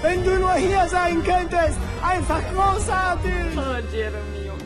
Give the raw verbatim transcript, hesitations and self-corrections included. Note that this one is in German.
Wenn du nur hier sein könntest. Einfach großartig. Oh, Jeremy,